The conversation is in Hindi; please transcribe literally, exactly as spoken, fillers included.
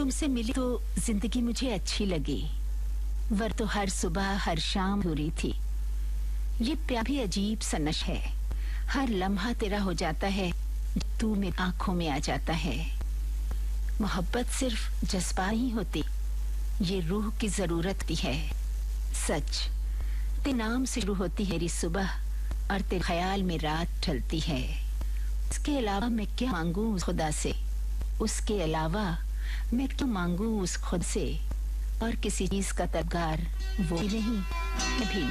तुमसे मिली तो जिंदगी मुझे अच्छी लगी, वर तो हर सुबह हर शाम हो रही थी। ये प्यार भी अजीब सा नशा है, हर लम्हा तेरा हो जाता है, तू मेरी आंखों में आ जाता है। मोहब्बत सिर्फ जज्बा नहीं होती, ये रूह की जरूरत भी है। सच, तेरे नाम से शुरू होती है मेरी सुबह और तेरे ख्याल में रात ढलती है। इसके अलावा मैं क्या मांगू उस खुदा से, उसके अलावा मैं क्यों मांगू उस खुद से, और किसी चीज का तलबगार वो भी नहीं, मैं भी नहीं।